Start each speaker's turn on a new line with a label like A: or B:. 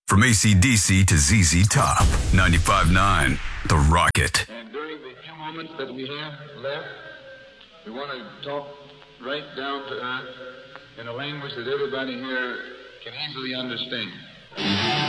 A: From AC/DC to ZZ Top, 95.9, The Rocket.
B: And during the few moments that we have left, we want to talk right down to earth in a language that everybody here can easily understand.